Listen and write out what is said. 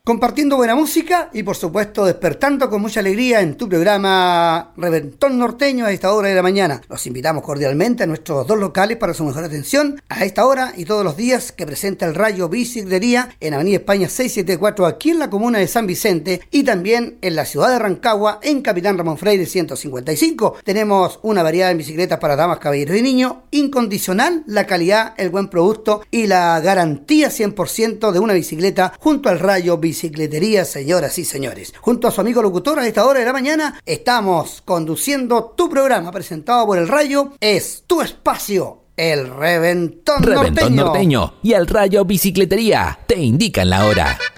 Compartiendo buena música y por supuesto despertando con mucha alegría en tu programa Reventón Norteño a esta hora de la mañana. Los invitamos cordialmente a nuestros dos locales para su mejor atención a esta hora y todos los días que presenta el Rayo Bicicletería en Avenida España 674 aquí en la comuna de San Vicente y también en la ciudad de Rancagua en Capitán Ramón Freire 155. Tenemos una variedad de bicicletas para damas, caballeros y niños, incondicional la calidad, el buen producto y la garantía 100% de una bicicleta junto al Rayo Bicicletería, señoras y señores. Junto a su amigo locutor a esta hora de la mañana estamos conduciendo tu programa presentado por el Rayo. Es tu espacio, el Reventón Norteño. Y el Rayo Bicicletería te indican la hora.